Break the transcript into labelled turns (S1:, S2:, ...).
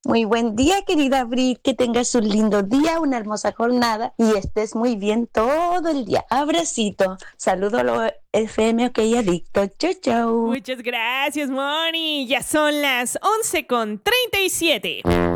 S1: Muy buen día, querida Brit. Que tengas un lindo día, una hermosa jornada y estés muy bien todo el día. Abracito. Saludo a los FM OK Adicto. Chau, chau.
S2: Muchas gracias, Moni. Ya son las 11:37.